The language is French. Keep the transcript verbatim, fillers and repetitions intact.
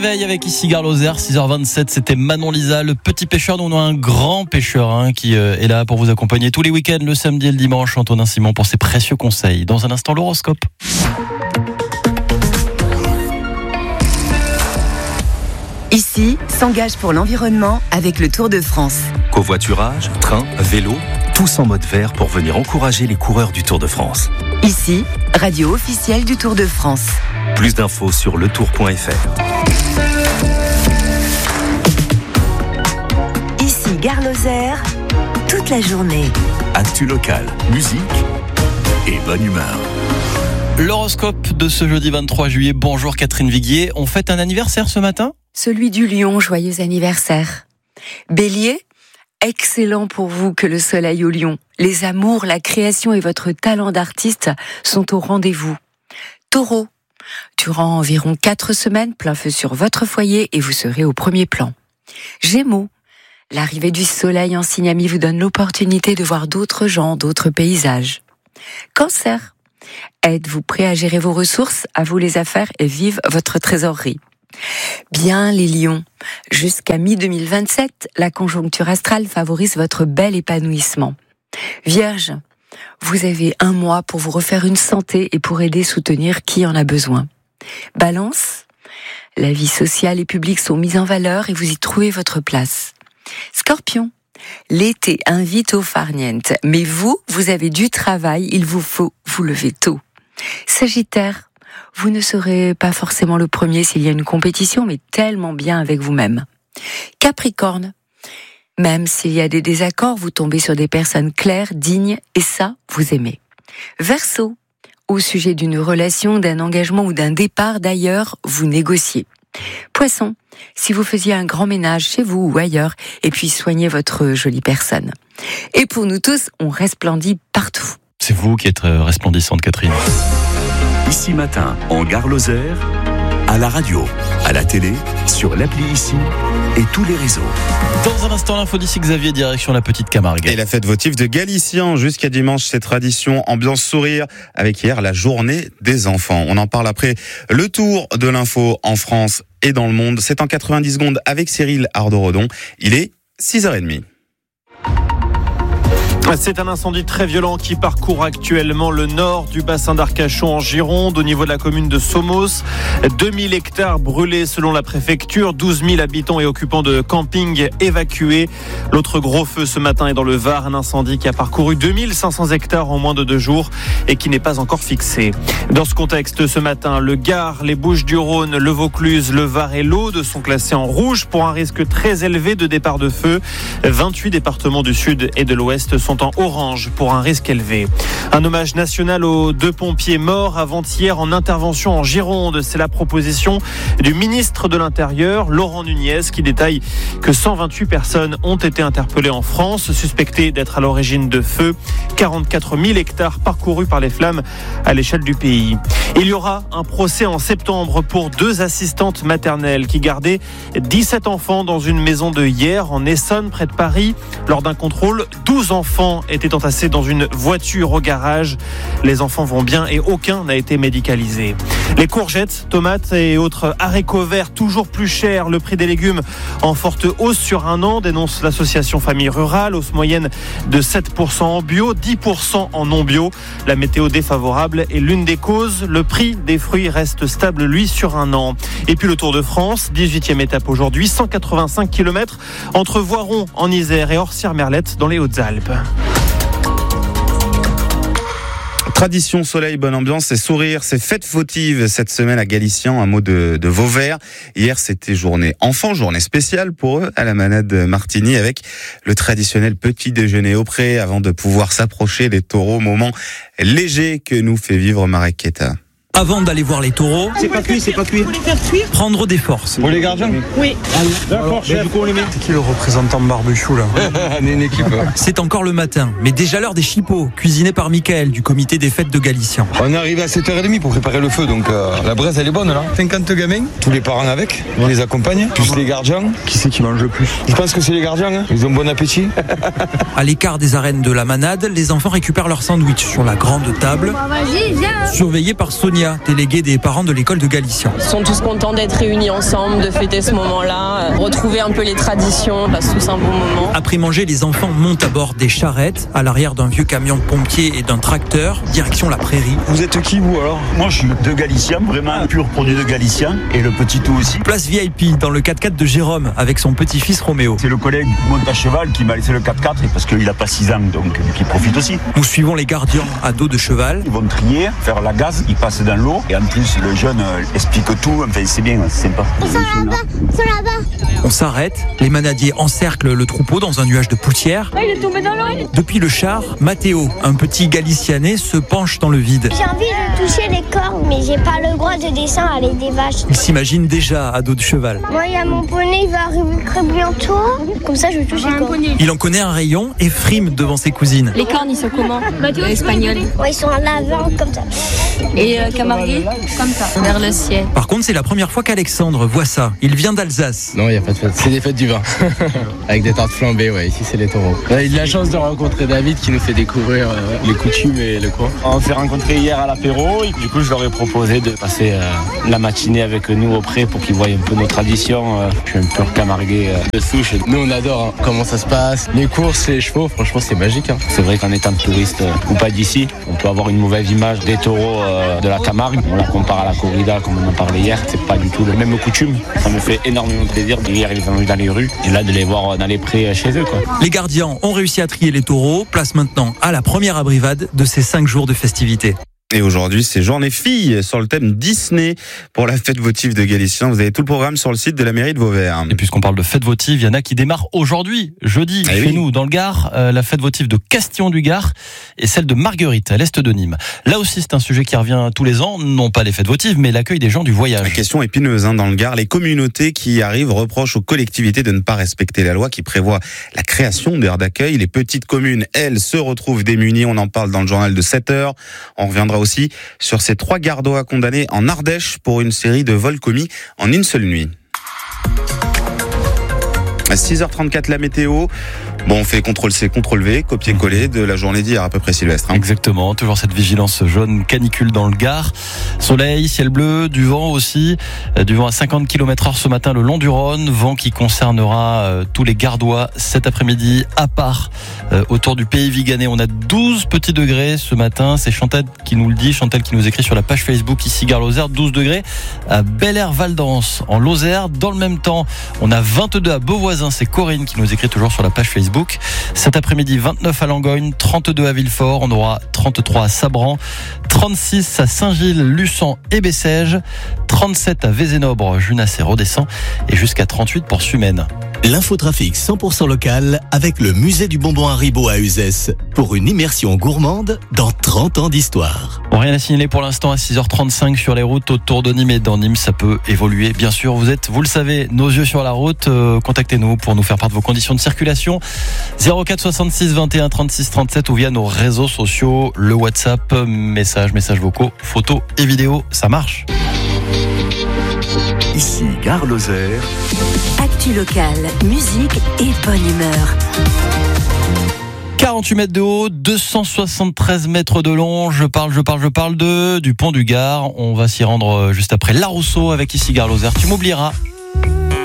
réveil avec ici Gare Lozère, six heures vingt-sept, c'était Manon Lisa, le petit pêcheur. Nous on a un grand pêcheur hein, qui euh, est là pour vous accompagner tous les week-ends, le samedi et le dimanche. Antonin Simon pour ses précieux conseils. Dans un instant, l'horoscope. Ici, s'engage pour l'environnement avec le Tour de France. Covoiturage, train, vélo, tous en mode vert pour venir encourager les coureurs du Tour de France. Ici, radio officielle du Tour de France. Plus d'infos sur le tour point f r. Ici, Gare Lozère, toute la journée. Actu locale, musique et bonne humeur. L'horoscope de ce jeudi vingt-trois juillet. Bonjour Catherine Viguier. On fête un anniversaire ce matin ? Celui du lion, joyeux anniversaire. Bélier, excellent pour vous que le soleil au lion. Les amours, la création et votre talent d'artiste sont au rendez-vous. Taureau, durant environ quatre semaines, plein feu sur votre foyer et vous serez au premier plan. Gémeaux, l'arrivée du soleil en signe ami vous donne l'opportunité de voir d'autres gens, d'autres paysages. Cancer, êtes-vous prêt à gérer vos ressources, à vous les affaires et vive votre trésorerie. Bien les lions, jusqu'à mi deux mille vingt-sept, la conjoncture astrale favorise votre bel épanouissement. Vierge, vous avez un mois pour vous refaire une santé et pour aider soutenir qui en a besoin. Balance, la vie sociale et publique sont mises en valeur et vous y trouvez votre place. Scorpion, l'été invite au farniente, mais vous, vous avez du travail, il vous faut vous lever tôt. Sagittaire, vous ne serez pas forcément le premier s'il y a une compétition, mais tellement bien avec vous-même. Capricorne, même s'il y a des désaccords, vous tombez sur des personnes claires, dignes, et ça, vous aimez. Verseau, au sujet d'une relation, d'un engagement ou d'un départ d'ailleurs, vous négociez. Poisson, si vous faisiez un grand ménage chez vous ou ailleurs, et puis soignez votre jolie personne. Et pour nous tous, on resplendit partout. C'est vous qui êtes resplendissante, Catherine. Ici matin, en Gare Lozère, à la radio, à la télé, sur l'appli Ici et tous les réseaux. Dans un instant, l'info d'ici Xavier, direction la petite Camargue. Et la fête votive de Galician jusqu'à dimanche, c'est tradition, ambiance sourire, avec hier la journée des enfants. On en parle après le tour de l'info en France et dans le monde. C'est en quatre-vingt-dix secondes avec Cyril Ardorodon. Il est six heures trente. C'est un incendie très violent qui parcourt actuellement le nord du bassin d'Arcachon en Gironde, au niveau de la commune de Somos. deux mille hectares brûlés selon la préfecture, douze mille habitants et occupants de camping évacués. L'autre gros feu ce matin est dans le Var, un incendie qui a parcouru deux mille cinq cents hectares en moins de deux jours et qui n'est pas encore fixé. Dans ce contexte, ce matin, le Gard, les Bouches-du-Rhône, le Vaucluse, le Var et l'Aude sont classés en rouge pour un risque très élevé de départ de feu. vingt-huit départements du sud et de l'ouest sont en orange pour un risque élevé. Un hommage national aux deux pompiers morts avant-hier en intervention en Gironde. C'est la proposition du ministre de l'Intérieur, Laurent Nunez, qui détaille que cent vingt-huit personnes ont été interpellées en France, suspectées d'être à l'origine de feux. quarante-quatre mille hectares parcourus par les flammes à l'échelle du pays. Il y aura un procès en septembre pour deux assistantes maternelles qui gardaient dix-sept enfants dans une maison de Hyères en Essonne, près de Paris. Lors d'un contrôle, douze enfants étaient entassés dans une voiture au garage. Les enfants vont bien et aucun n'a été médicalisé. Les courgettes, tomates et autres haricots verts toujours plus chers. Le prix des légumes en forte hausse sur un an, dénonce l'association Famille Rurale. Hausse moyenne de sept pour cent en bio, dix pour cent en non bio. La météo défavorable est l'une des causes. Le prix des fruits reste stable, lui, sur un an. Et puis le Tour de France, dix-huitième étape aujourd'hui, cent quatre-vingt-cinq kilomètres entre Voiron en Isère et Orsières-Merlette dans les Hautes-Alpes. Tradition, soleil, bonne ambiance et sourire, c'est fête votive cette semaine à Galician, un mot de, de Vauvert. Hier, c'était journée enfant, journée spéciale pour eux à la manade Martini avec le traditionnel petit déjeuner au pré avant de pouvoir s'approcher des taureaux, moment léger que nous fait vivre Marek Keta. Avant d'aller voir les taureaux, c'est pas cuit, c'est pas cuit. Faut les faire cuire. Prendre des forces. Pour les gardiens ? Oui. D'accord, chef. Du coup, on les met. C'est qui le représentant barbecue là ? On est une équipe. C'est encore le matin, mais déjà l'heure des chipots, cuisinés par Michael du comité des fêtes de Galician. On est arrivé à sept heures trente pour préparer le feu, donc euh, la braise elle est bonne là. cinquante gamins, tous les parents avec, on les accompagne, plus les gardiens. Qui c'est qui mange le plus ? Je pense que c'est les gardiens, hein. Ils ont bon appétit. À l'écart des arènes de la manade, les enfants récupèrent leur sandwich sur la grande table, Vas-y, viens. surveillés par Sonia. Sonia, déléguée des parents de l'école de Galician. Ils sont tous contents d'être réunis ensemble, de fêter ce moment-là, retrouver un peu les traditions, on passe tous un bon moment. Après manger, les enfants montent à bord des charrettes, à l'arrière d'un vieux camion de pompiers et d'un tracteur, direction la prairie. Vous êtes qui, vous, alors? Moi, je suis de Galicien, vraiment un pur produit de Galicien, et le petit tout aussi. Place V I P dans le quatre-quatre de Jérôme, avec son petit-fils Roméo. C'est le collègue monte à cheval qui m'a laissé le quatre-quatre, parce qu'il n'a pas six ans, donc qui profite aussi. Nous suivons les gardiens à dos de cheval. Ils vont trier, faire la gaz, ils passent dans l'eau, et en plus, le jeune euh, explique tout, enfin, c'est bien, c'est sympa. Ils sont là-bas, ils sont là-bas. On s'arrête, les manadiers encerclent le troupeau dans un nuage de poussière. Oh, il est tombé dans l'eau. Depuis le char, Mathéo, un petit Galicianais, se penche dans le vide. J'ai envie de toucher les cornes, mais j'ai pas le droit de descendre avec des vaches. Il s'imagine déjà à dos de cheval. Moi, il y a mon poney, il va arriver très bientôt. Comme ça, je vais toucher les cornes. Il en connaît un rayon et frime devant ses cousines. Les cornes, ils sont comment? Espagnols. Ouais, ils sont en avant, comme ça. Et euh, Camargue, comme ça, vers le ciel. Par contre, c'est la première fois qu'Alexandre voit ça. Il vient d'Alsace. Non, il n'y a pas de fête. C'est des fêtes du vin. Avec des tartes flambées, ouais. Ici, c'est les taureaux. On a eu de la chance de rencontrer David qui nous fait découvrir euh, les coutumes et le coin. On s'est rencontrés hier à l'apéro. Du coup, je leur ai proposé de passer euh, la matinée avec nous au pré pour qu'ils voient un peu nos traditions. Euh, je suis un peu camarguais euh, de souche. Nous, on adore hein, comment ça se passe. Les courses, les chevaux, franchement, c'est magique. Hein. C'est vrai qu'en étant touriste euh, ou pas d'ici, on peut avoir une mauvaise image des taureaux euh, de la Camargue. On la compare à la corrida, comme on en parlait hier. C'est pas du tout le même coutume. Ça me fait énormément plaisir de les arriver dans les rues et là de les voir dans les prés chez eux, quoi. Les gardiens ont réussi à trier les taureaux. Place maintenant à la première abrivade de ces cinq jours de festivités. Et aujourd'hui, c'est journée filles sur le thème Disney pour la fête votive de Galicien. Vous avez tout le programme sur le site de la mairie de Vauvert. Et puisqu'on parle de fête votive, il y en a qui démarrent aujourd'hui, jeudi, ah chez oui. nous, dans le Gard, euh, la fête votive de Castillon-du-Gard et celle de Marguerite, à l'est de Nîmes. Là aussi, c'est un sujet qui revient tous les ans, non pas les fêtes votives, mais l'accueil des gens du voyage. La question épineuse hein, dans le Gard. Les communautés qui arrivent reprochent aux collectivités de ne pas respecter la loi qui prévoit la création d'aires d'accueil. Les petites communes, elles, se retrouvent démunies. On en parle dans le journal de sept heures. On reviendra aussi sur ces trois gardois condamnés en Ardèche pour une série de vols commis en une seule nuit. À six heures trente-quatre, la météo. Bon, on fait contrôle C, contrôle V, copier-coller de la journée d'hier à peu près, Sylvestre. Hein. Exactement, toujours cette vigilance jaune canicule dans le Gard. Soleil, ciel bleu, du vent aussi. Euh, du vent à cinquante kilomètres heure ce matin le long du Rhône. Vent qui concernera euh, tous les Gardois cet après-midi, à part euh, autour du pays Viganais. On a douze petits degrés ce matin. C'est Chantal qui nous le dit, Chantal qui nous écrit sur la page Facebook ici Gare Lozère, douze degrés à Bel-Air-Val-d'Anse en Lozère. Dans le même temps, on a vingt-deux à Beauvoisin. C'est Corinne qui nous écrit toujours sur la page Facebook. Cet après-midi, vingt-neuf à Langogne, trente-deux à Villefort, on aura trente-trois à Sabran, trente-six à Saint-Gilles, Luçon et Bessèges, trente-sept à Vézénobre, Junas et Rodescend et jusqu'à trente-huit pour Sumène. L'infotrafic cent pour cent local avec le musée du bonbon Haribo à Uzès pour une immersion gourmande dans trente ans d'histoire. Bon, rien à signaler pour l'instant à six heures trente-cinq sur les routes autour de Nîmes et dans Nîmes, ça peut évoluer. Bien sûr, vous êtes, vous le savez, nos yeux sur la route. Euh, contactez-nous pour nous faire part de vos conditions de circulation. zéro quatre soixante-six vingt et un trente-six trente-sept ou via nos réseaux sociaux, le WhatsApp, messages, messages vocaux, photos et vidéos, ça marche. Ici, Gare Lozère. Actu locale, musique et bonne humeur. quarante-huit mètres de haut, deux cent soixante-treize mètres de long. Je parle, je parle, je parle de du pont du Gard. On va s'y rendre juste après La Rousseau avec ici Gare Lozère. Tu m'oublieras.